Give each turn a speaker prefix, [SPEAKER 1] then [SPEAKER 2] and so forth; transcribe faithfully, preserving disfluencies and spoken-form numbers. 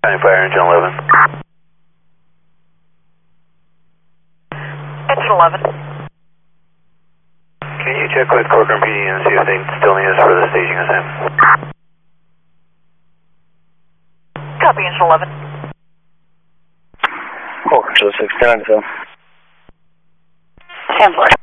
[SPEAKER 1] Fire engine eleven.
[SPEAKER 2] Engine eleven.
[SPEAKER 1] Can you check with Corcoran P D and see if they still need us for the staging assignment?
[SPEAKER 2] Copy, engine eleven.
[SPEAKER 3] Corcoran to the six, ten, so.
[SPEAKER 2] ten four.